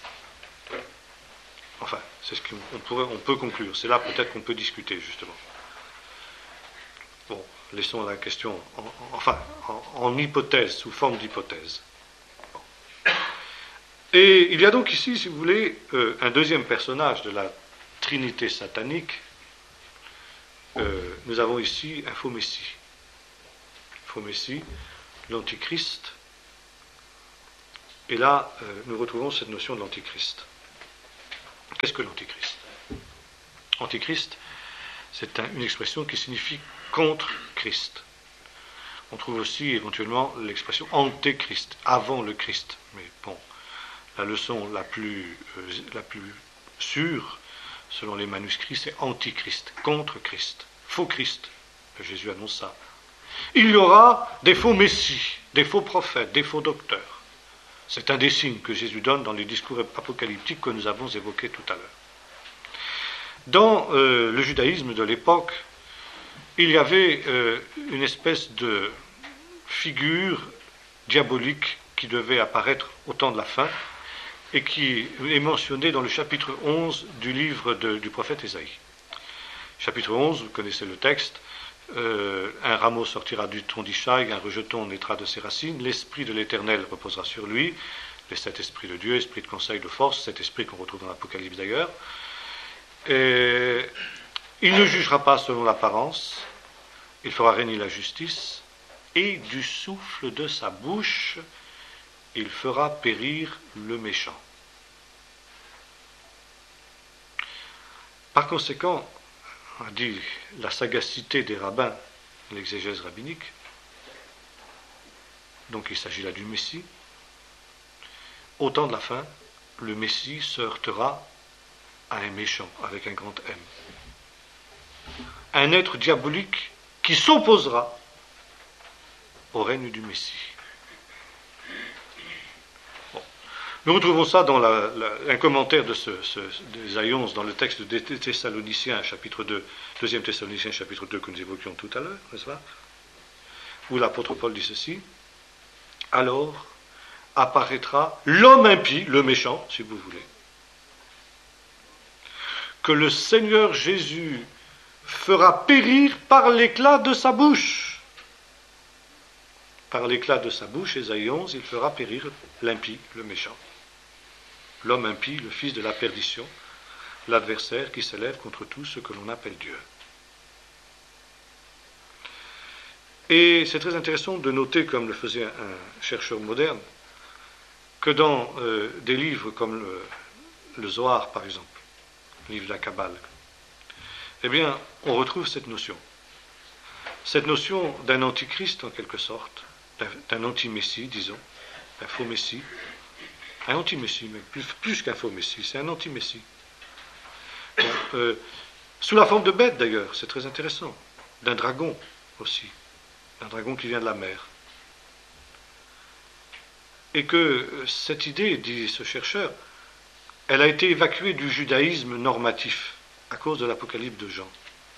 Enfin, c'est ce qu'on pourrait, on peut conclure. C'est là peut-être qu'on peut discuter, justement. Bon, laissons la question, en, en, enfin, en, en hypothèse, sous forme d'hypothèse. Bon. Et il y a donc ici, si vous voulez, euh, un deuxième personnage de la Trinité satanique. Euh, nous avons ici un faux Messie. Faux Messie, l'Antichrist, Et là, euh, nous retrouvons cette notion de l'antichrist. Qu'est-ce que l'antichrist? Antichrist, c'est un, une expression qui signifie contre Christ. On trouve aussi éventuellement l'expression antéchrist, avant le Christ. Mais bon, la leçon la plus, euh, la plus sûre, selon les manuscrits, c'est antichrist, contre Christ, faux Christ. Jésus annonce ça. Il y aura des faux messies, des faux prophètes, des faux docteurs. C'est un des signes que Jésus donne dans les discours apocalyptiques que nous avons évoqués tout à l'heure. Dans euh, le judaïsme de l'époque, il y avait euh, une espèce de figure diabolique qui devait apparaître au temps de la fin et qui est mentionnée dans le chapitre onze du livre de, du prophète Ésaïe. Chapitre onze, vous connaissez le texte, euh, un rameau sortira du tronc d'Ishaï, un rejeton naîtra de ses racines, l'esprit de l'Éternel reposera sur lui, les sept esprits de Dieu, esprit de conseil, de force, cet esprit qu'on retrouve dans l'Apocalypse d'ailleurs. Et il ne jugera pas selon l'apparence, il fera régner la justice, et du souffle de sa bouche, il fera périr le méchant. Par conséquent, on dit la sagacité des rabbins, l'exégèse rabbinique, donc il s'agit là du Messie, au temps de la fin, le Messie se heurtera à un méchant, avec un grand M. Un être diabolique qui s'opposera au règne du Messie. Bon. Nous retrouvons ça dans la, la, un commentaire de ce, ce, d'Ésaïe onze dans le texte des Thessaloniciens, chapitre deux, deuxième Thessaloniciens, chapitre deux, que nous évoquions tout à l'heure, n'est-ce pas? Où l'apôtre Paul dit ceci: alors apparaîtra l'homme impie, le méchant, si vous voulez, que le Seigneur Jésus fera périr par l'éclat de sa bouche. Par l'éclat de sa bouche, Ésaïe onze, il fera périr l'impie, le méchant. L'homme impie, le fils de la perdition, l'adversaire qui s'élève contre tout ce que l'on appelle Dieu. Et c'est très intéressant de noter, comme le faisait un chercheur moderne, que dans euh, des livres comme le, le Zohar, par exemple, le livre de la Kabbale, eh bien, on retrouve cette notion. Cette notion d'un antichrist, en quelque sorte, d'un, d'un anti-messie, disons, un faux messie, un anti-messie, mais plus, plus qu'un faux messie, c'est un anti-messie. Bon, euh, sous la forme de bête, d'ailleurs, c'est très intéressant, d'un dragon aussi, d'un dragon qui vient de la mer. Et que cette idée, dit ce chercheur, elle a été évacuée du judaïsme normatif à cause de l'Apocalypse de Jean.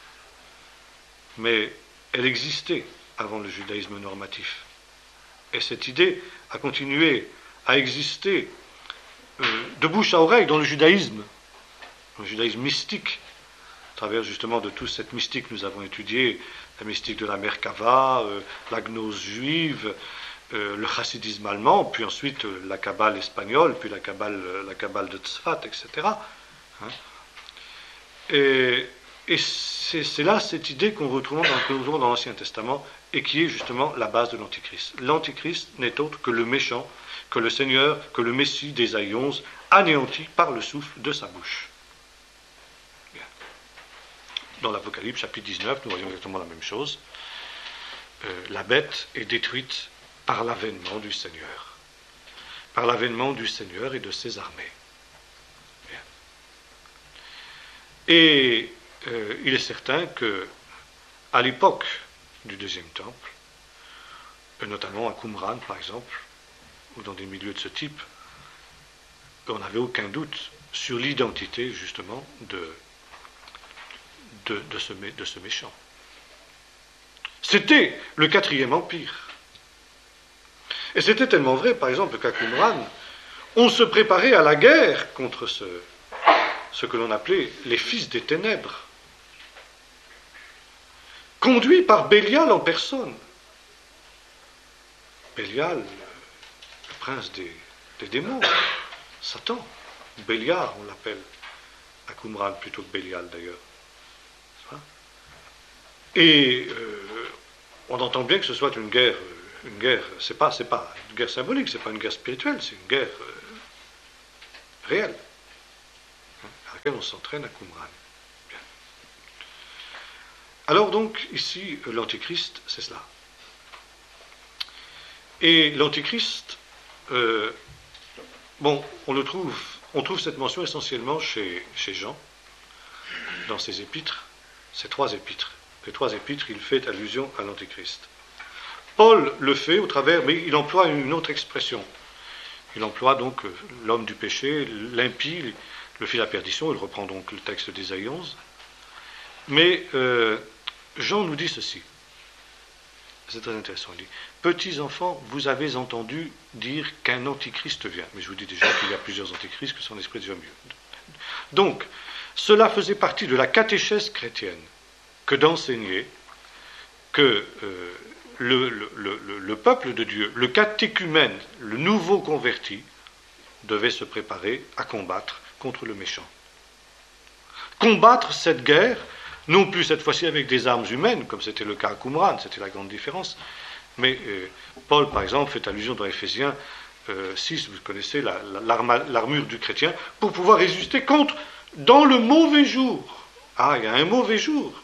Mais elle existait avant le judaïsme normatif. Et cette idée a continué à exister euh, de bouche à oreille dans le judaïsme, le judaïsme mystique, à travers justement de toute cette mystique que nous avons étudiée, la mystique de la Merkava, euh, la gnose juive, Euh, le chassidisme allemand, puis ensuite euh, la Kabbale espagnole, puis la Kabbale, euh, la Kabbale de Tzfat, et cetera. Hein. Et, et c'est, c'est là cette idée qu'on retrouve dans, qu'on retrouve dans l'Ancien Testament et qui est justement la base de l'Antichrist. L'Antichrist n'est autre que le méchant, que le Seigneur, que le Messie d'Ésaïe onze, anéanti par le souffle de sa bouche. Bien. Dans l'Apocalypse, chapitre dix-neuf, nous voyons exactement la même chose. Euh, la bête est détruite par l'avènement du Seigneur, par l'avènement du Seigneur et de ses armées. Bien. Et euh, il est certain que, à l'époque du deuxième temple, notamment à Qumran par exemple, ou dans des milieux de ce type, on n'avait aucun doute sur l'identité justement de, de, de, ce, de ce méchant. C'était le quatrième empire. Et c'était tellement vrai, par exemple, qu'à Qumran, on se préparait à la guerre contre ce, ce que l'on appelait les fils des ténèbres, conduits par Bélial en personne. Bélial, le prince des, des démons, Satan, Béliar, on l'appelle, à Qumran plutôt que Bélial d'ailleurs. Et euh, on entend bien que ce soit une guerre une guerre, c'est pas, c'est pas une guerre symbolique, c'est pas une guerre spirituelle, c'est une guerre euh, réelle, hein, à laquelle on s'entraîne à Qumran. Bien. Alors donc, ici, l'Antichrist, c'est cela. Et l'Antichrist, euh, bon, on le trouve, on trouve cette mention essentiellement chez, chez Jean, dans ses épîtres, ces trois épîtres. Les trois épîtres, il fait allusion à l'Antichrist. Paul le fait au travers, mais il emploie une autre expression. Il emploie donc l'homme du péché, l'impie, le fil à perdition. Il reprend donc le texte d'Ésaïe onze. Mais euh, Jean nous dit ceci. C'est très intéressant. Il dit, petits enfants, vous avez entendu dire qu'un antichrist vient. Mais je vous dis déjà qu'il y a plusieurs antichrists, que son esprit est déjà mieux. Donc, cela faisait partie de la catéchèse chrétienne que d'enseigner que euh, le, le, le, le peuple de Dieu, le catéchumène, le nouveau converti, devait se préparer à combattre contre le méchant. Combattre cette guerre, non plus cette fois-ci avec des armes humaines, comme c'était le cas à Qumran, c'était la grande différence, mais euh, Paul, par exemple, fait allusion dans Éphésiens euh, six, vous connaissez la, la, l'armure du chrétien, pour pouvoir résister contre, dans le mauvais jour. Ah, il y a un mauvais jour.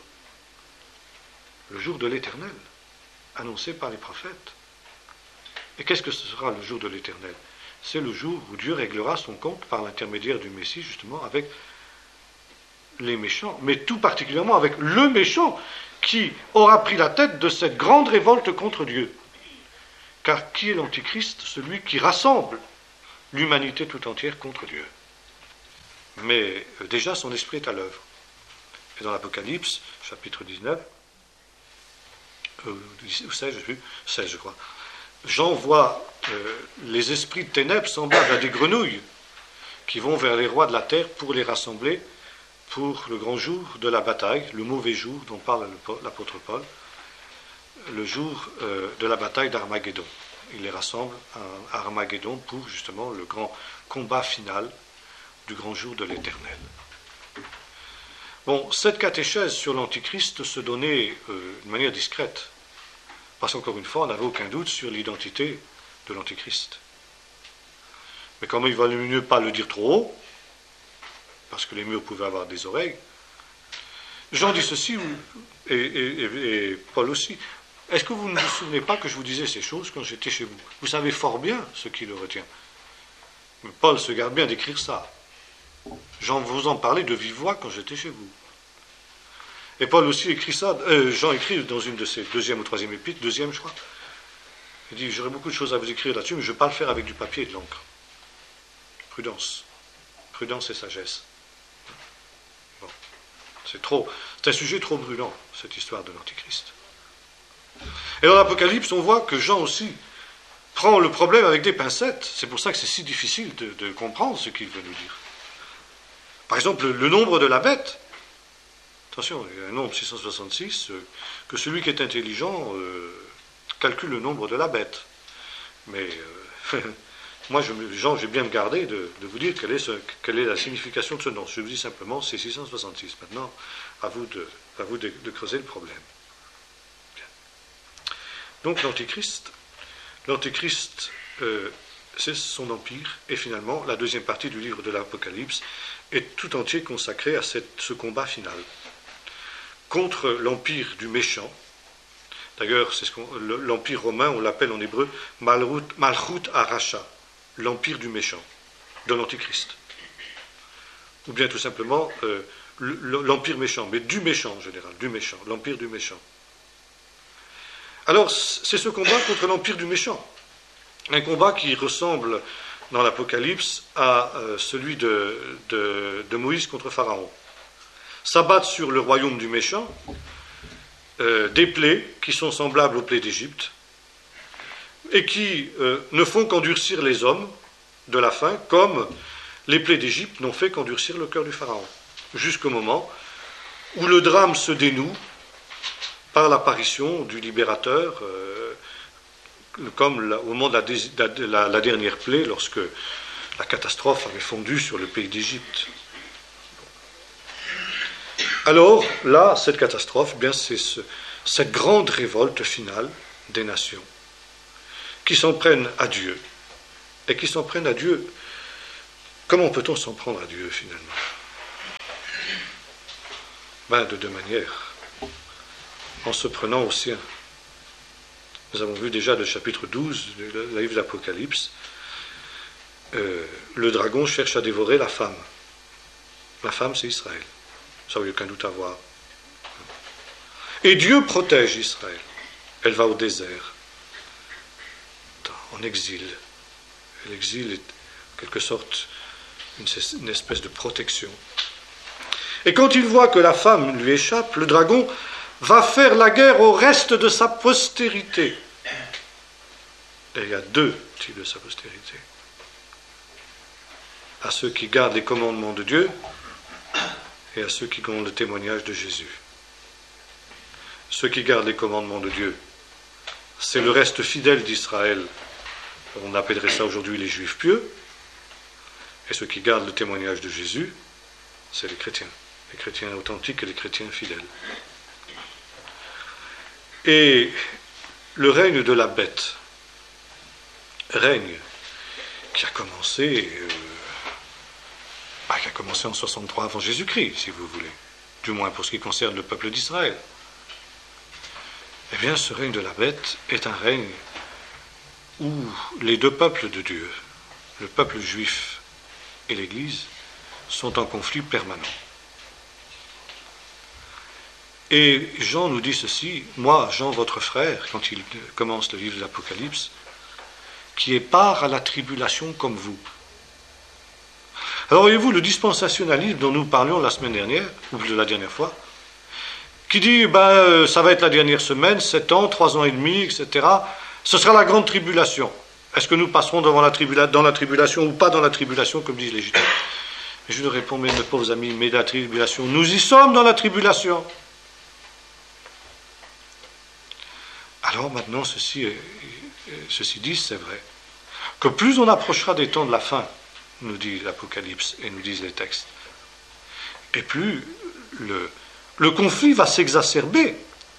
Le jour de l'Éternel, annoncé par les prophètes. Et qu'est-ce que ce sera le jour de l'Éternel? C'est le jour où Dieu réglera son compte par l'intermédiaire du Messie, justement, avec les méchants, mais tout particulièrement avec le méchant qui aura pris la tête de cette grande révolte contre Dieu. Car qui est l'Antichrist? Celui qui rassemble l'humanité tout entière contre Dieu. Mais euh, déjà, son esprit est à l'œuvre. Et dans l'Apocalypse, chapitre dix-neuf, euh, ou seize, je sais plus, seize, je crois, Jean voit euh, les esprits de ténèbres semblables à des grenouilles qui vont vers les rois de la terre pour les rassembler pour le grand jour de la bataille, le mauvais jour dont parle l'apôtre Paul, le jour euh, de la bataille d'Armageddon. Il les rassemble à Armageddon pour justement le grand combat final du grand jour de l'Éternel. Bon, cette catéchèse sur l'Antichrist se donnait euh, de manière discrète, parce qu'encore une fois, on n'avait aucun doute sur l'identité de l'Antichrist. Mais comme il valait mieux pas le dire trop haut, parce que les murs pouvaient avoir des oreilles, Jean dit ceci, et, et, et, et Paul aussi. Est-ce que vous ne vous souvenez pas que je vous disais ces choses quand j'étais chez vous? Vous savez fort bien ce qui le retient. Mais Paul se garde bien d'écrire ça. Jean vous en parlait de vive voix quand j'étais chez vous. Et Paul aussi écrit ça, euh, Jean écrit dans une de ses deuxième ou troisième épîtres, deuxième je crois, il dit, j'aurais beaucoup de choses à vous écrire là-dessus, mais je ne vais pas le faire avec du papier et de l'encre. Prudence. Prudence et sagesse. Bon. C'est trop, c'est un sujet trop brûlant, cette histoire de l'Antichrist. Et dans l'Apocalypse, on voit que Jean aussi prend le problème avec des pincettes. C'est pour ça que c'est si difficile de, de comprendre ce qu'il veut nous dire. Par exemple, le, le nombre de la bête. Attention, il y a un nombre six cent soixante-six, euh, que celui qui est intelligent euh, calcule le nombre de la bête. Mais euh, moi, je, Jean, j'ai bien me garder de, de vous dire quelle est, ce, quelle est la signification de ce nom. Je vous dis simplement, c'est six cent soixante-six. Maintenant, à vous de, à vous de, de creuser le problème. Donc l'Antichrist, l'Antichrist, euh, c'est son empire, et finalement, la deuxième partie du livre de l'Apocalypse est tout entier consacrée à cette, ce combat final contre l'empire du méchant. D'ailleurs, c'est ce qu'on, l'empire romain, on l'appelle en hébreu Malchut, Malchut Aracha, l'empire du méchant, de l'Antichrist. Ou bien tout simplement euh, l'empire méchant, mais du méchant en général, du méchant, l'empire du méchant. Alors, c'est ce combat contre l'empire du méchant. Un combat qui ressemble, dans l'Apocalypse, à euh, celui de, de, de Moïse contre Pharaon. S'abattent sur le royaume du méchant euh, des plaies qui sont semblables aux plaies d'Égypte et qui euh, ne font qu'endurcir les hommes de la faim, comme les plaies d'Égypte n'ont fait qu'endurcir le cœur du Pharaon, jusqu'au moment où le drame se dénoue par l'apparition du libérateur, euh, comme la, au moment de la, la, la, la dernière plaie, lorsque la catastrophe avait fondu sur le pays d'Égypte. Alors, là, cette catastrophe, eh bien, c'est ce, cette grande révolte finale des nations, qui s'en prennent à Dieu. Et qui s'en prennent à Dieu. Comment peut-on s'en prendre à Dieu finalement? Ben, de deux manières. En se prenant au sien. Nous avons vu déjà le chapitre douze du livre de l'Apocalypse. Euh, le dragon cherche à dévorer la femme. La femme, c'est Israël. Ça n'a aucun doute à voir. Et Dieu protège Israël. Elle va au désert, en exil. L'exil est en quelque sorte une, une espèce de protection. Et quand il voit que la femme lui échappe, le dragon va faire la guerre au reste de sa postérité. Et il y a deux types de sa postérité. À ceux qui gardent les commandements de Dieu et à ceux qui ont le témoignage de Jésus. Ceux qui gardent les commandements de Dieu, c'est le reste fidèle d'Israël. On appellerait ça aujourd'hui les Juifs pieux. Et ceux qui gardent le témoignage de Jésus, c'est les chrétiens. Les chrétiens authentiques et les chrétiens fidèles. Et le règne de la bête, règne qui a commencé, euh, bah, qui a commencé en soixante-trois avant Jésus-Christ, si vous voulez, du moins pour ce qui concerne le peuple d'Israël. Eh bien, ce règne de la bête est un règne où les deux peuples de Dieu, le peuple juif et l'Église, sont en conflit permanent. Et Jean nous dit ceci, moi, Jean, votre frère, quand il commence le livre de l'Apocalypse, qui est part à la tribulation comme vous. Alors, voyez-vous, le dispensationalisme dont nous parlions la semaine dernière, ou la dernière fois, qui dit, ben, euh, ça va être la dernière semaine, sept ans, trois ans et demi, et cetera. Ce sera la grande tribulation. Est-ce que nous passerons devant la tribula- dans la tribulation ou pas dans la tribulation, comme disent les Juifs? Mais je leur réponds, mes pauvres amis, mais la tribulation, nous y sommes dans la tribulation. Alors maintenant, ceci, est, ceci dit, c'est vrai, que plus on approchera des temps de la fin, nous dit l'Apocalypse et nous disent les textes, et plus le... Le conflit va s'exacerber,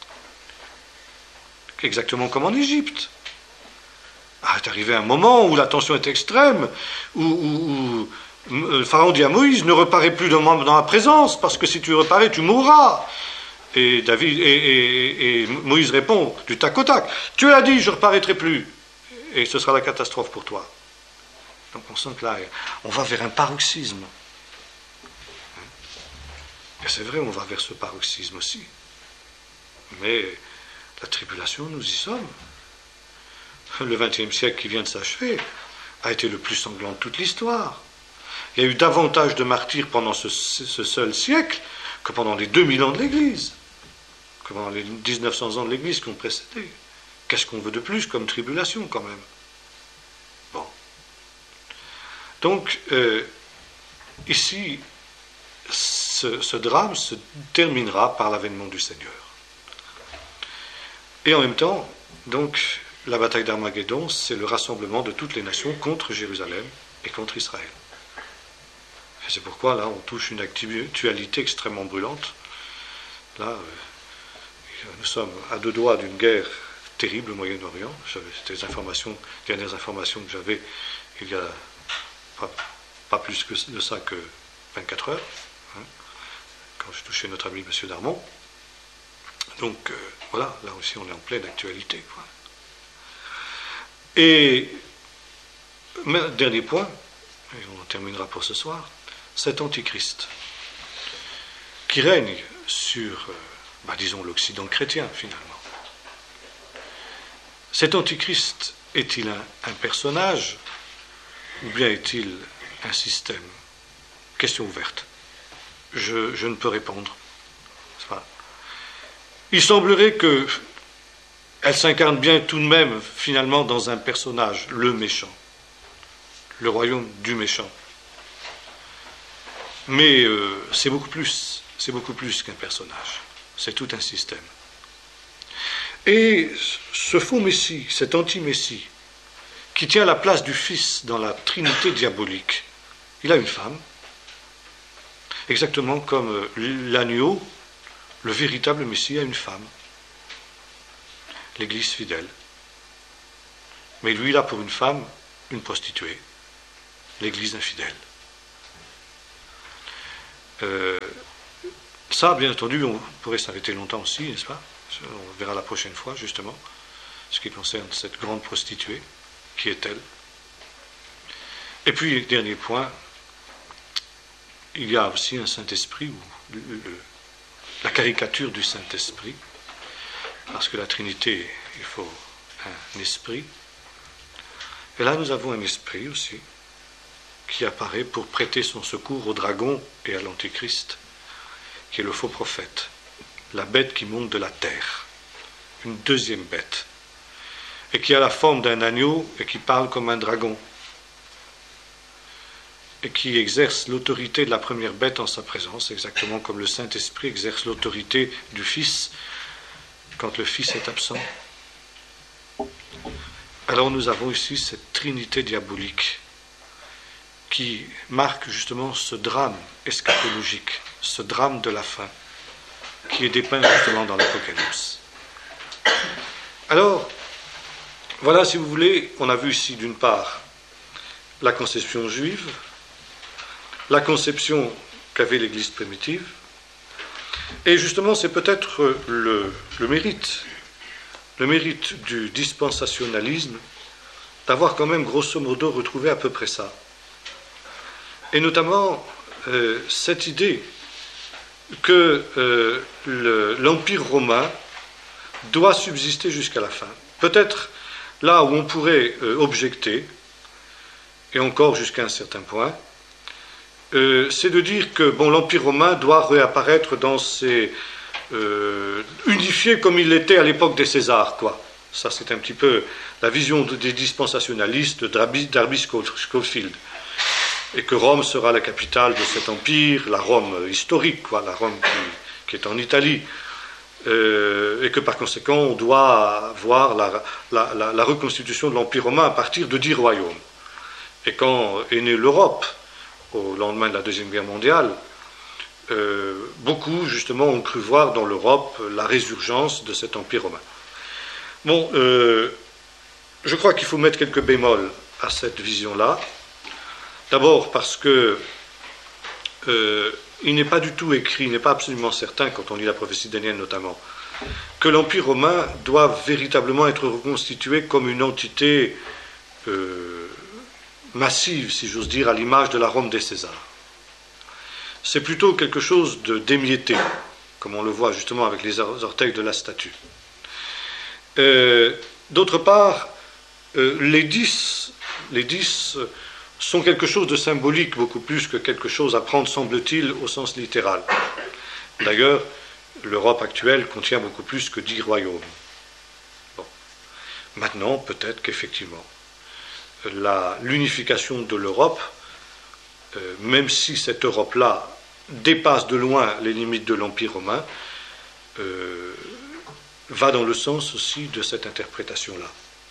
exactement comme en Égypte. Ah, est arrivé un moment où la tension est extrême, où, où, où le Pharaon dit à Moïse, ne reparais plus dans ma présence, parce que si tu reparais, tu mourras. Et, David, et, et, et Moïse répond du tac au tac, tu as dit, je ne reparaîtrai plus, et ce sera la catastrophe pour toi. Donc on sent que là, on va vers un paroxysme. Et c'est vrai, on va vers ce paroxysme aussi. Mais la tribulation, nous y sommes. Le vingtième siècle qui vient de s'achever a été le plus sanglant de toute l'histoire. Il y a eu davantage de martyrs pendant ce, ce seul siècle que pendant les deux mille ans de l'Église, que pendant les dix-neuf cents ans de l'Église qui ont précédé. Qu'est-ce qu'on veut de plus comme tribulation quand même? Bon. Donc, euh, ici, Ce, ce drame se terminera par l'avènement du Seigneur. Et en même temps, donc, la bataille d'Armageddon, c'est le rassemblement de toutes les nations contre Jérusalem et contre Israël. Et c'est pourquoi, là, on touche une actualité extrêmement brûlante. Là, euh, nous sommes à deux doigts d'une guerre terrible au Moyen-Orient. C'était les informations, les dernières informations que j'avais il y a pas, pas plus que de ça que vingt-quatre heures. Hein, quand je touchais notre ami M. Darmon. Donc, euh, voilà, là aussi on est en pleine actualité. Quoi. Et, mais, dernier point, et on en terminera pour ce soir, cet antichrist qui règne sur, euh, bah, disons, l'Occident chrétien, finalement. Cet antichrist est-il un, un personnage ou bien est-il un système? Question ouverte. Je, je ne peux répondre. Pas. Il semblerait qu'elle s'incarne bien tout de même, finalement, dans un personnage, le méchant. Le royaume du méchant. Mais euh, c'est beaucoup plus. C'est beaucoup plus qu'un personnage. C'est tout un système. Et ce faux Messie, cet anti-Messie, qui tient la place du Fils dans la Trinité diabolique, il a une femme, exactement comme l'agneau, le véritable Messie, a une femme, l'Église fidèle. Mais lui, il a pour une femme une prostituée, l'Église infidèle. Euh, ça, bien entendu, on pourrait s'arrêter longtemps aussi, n'est-ce pas? On verra la prochaine fois, justement, ce qui concerne cette grande prostituée. Qui est-elle? Et puis, dernier point, il y a aussi un Saint-Esprit, ou le, le, la caricature du Saint-Esprit, parce que la Trinité, il faut un esprit. Et là, nous avons un esprit aussi, qui apparaît pour prêter son secours au dragon et à l'Antéchrist, qui est le faux prophète, la bête qui monte de la terre, une deuxième bête, et qui a la forme d'un agneau et qui parle comme un dragon, et qui exerce l'autorité de la première bête en sa présence, exactement comme le Saint-Esprit exerce l'autorité du Fils quand le Fils est absent. Alors nous avons ici cette trinité diabolique qui marque justement ce drame eschatologique, ce drame de la fin, qui est dépeint justement dans l'Apocalypse. Alors, voilà, si vous voulez, on a vu ici d'une part la conception juive, la conception qu'avait l'Église primitive, et justement c'est peut-être le, le mérite, le mérite du dispensationalisme d'avoir quand même grosso modo retrouvé à peu près ça. Et notamment euh, cette idée que euh, le, l'Empire romain doit subsister jusqu'à la fin. Peut-être là où on pourrait euh, objecter, et encore jusqu'à un certain point, euh, c'est de dire que bon, l'Empire romain doit réapparaître dans ses... Euh, unifié comme il l'était à l'époque des Césars, quoi. Ça, c'est un petit peu la vision des dispensationalistes d'Darby, Darby Scofield. Et que Rome sera la capitale de cet empire, la Rome historique, quoi, la Rome qui, qui est en Italie, euh, et que par conséquent on doit voir la, la, la, la reconstitution de l'Empire romain à partir de dix royaumes. Et quand est née l'Europe, au lendemain de la Deuxième Guerre mondiale, euh, beaucoup justement ont cru voir dans l'Europe la résurgence de cet Empire romain. Bon, euh, je crois qu'il faut mettre quelques bémols à cette vision-là. D'abord parce que euh, il n'est pas du tout écrit, il n'est pas absolument certain, quand on lit la prophétie danielle notamment, que l'Empire romain doit véritablement être reconstitué comme une entité euh, massive, si j'ose dire, à l'image de la Rome des Césars. C'est plutôt quelque chose de d'émietté, comme on le voit justement avec les orteils de la statue. Euh, d'autre part, euh, les dix, les dix sont quelque chose de symbolique, beaucoup plus que quelque chose à prendre, semble-t-il, au sens littéral. D'ailleurs, l'Europe actuelle contient beaucoup plus que dix royaumes. Bon. Maintenant, peut-être qu'effectivement, la, l'unification de l'Europe, euh, même si cette Europe-là dépasse de loin les limites de l'Empire romain, euh, va dans le sens aussi de cette interprétation-là.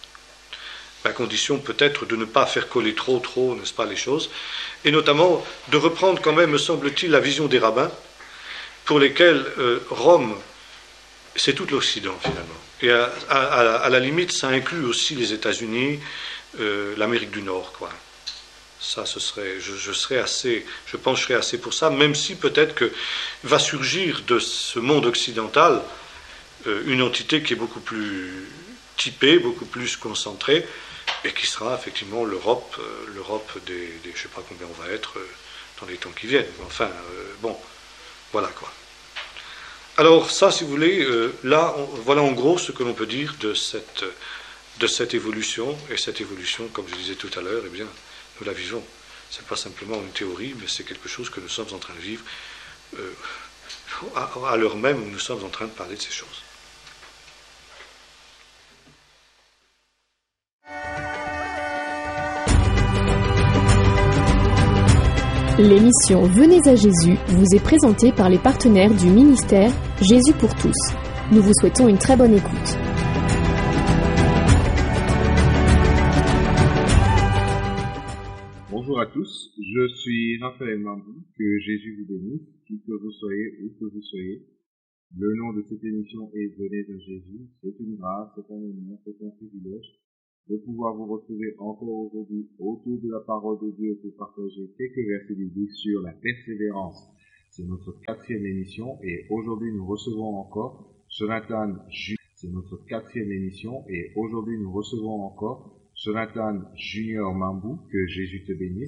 À condition peut-être de ne pas faire coller trop, trop, n'est-ce pas, les choses, et notamment de reprendre quand même, me semble-t-il, la vision des rabbins, pour lesquels euh, Rome, c'est tout l'Occident finalement. Et à, à, à la limite, ça inclut aussi les États-Unis, euh, l'Amérique du Nord, quoi. Ça, ce serait, je, je serais assez, je pencherais assez pour ça, même si peut-être que va surgir de ce monde occidental euh, une entité qui est beaucoup plus typée, beaucoup plus concentrée, et qui sera effectivement l'Europe, euh, l'Europe des, des, je ne sais pas combien on va être euh, dans les temps qui viennent. Enfin, euh, bon, voilà quoi. Alors ça, si vous voulez, euh, là, on, voilà en gros ce que l'on peut dire de cette, de cette évolution, et cette évolution, comme je disais tout à l'heure, eh bien, nous la vivons. Ce n'est pas simplement une théorie, mais c'est quelque chose que nous sommes en train de vivre euh, à, à l'heure même où nous sommes en train de parler de ces choses. L'émission Venez à Jésus vous est présentée par les partenaires du ministère Jésus pour tous. Nous vous souhaitons une très bonne écoute. Bonjour à tous, je suis Raphaël Mambou, que Jésus vous bénisse, qui que vous soyez, où que vous soyez. Le nom de cette émission est Venez à Jésus, c'est une grâce, c'est un honneur, c'est un privilège de pouvoir vous retrouver encore aujourd'hui autour de la parole de Dieu pour partager quelques versets bibliques sur la persévérance. C'est notre quatrième émission et aujourd'hui nous recevons encore Jonathan Junior. C'est notre quatrième émission et aujourd'hui nous recevons encore Jonathan Junior Mambou. Que Jésus te bénisse.